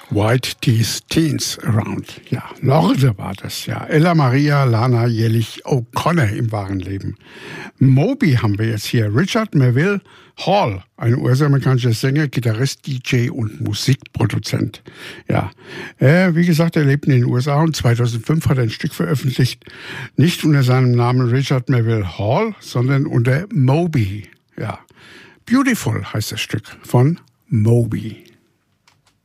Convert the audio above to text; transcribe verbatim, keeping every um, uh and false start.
White Teeth Teens Around. Ja, Lorde war das, ja. Ella Maria Lana Jellich O'Connor im wahren Leben. Moby haben wir jetzt hier. Richard Melville Hall, ein U S-amerikanischer Sänger, Gitarrist, D J und Musikproduzent. Ja, äh, wie gesagt, er lebt in den U S A und zweitausendfünf hat er ein Stück veröffentlicht. Nicht unter seinem Namen Richard Melville Hall, sondern unter Moby. Ja, Beautiful heißt das Stück von Moby.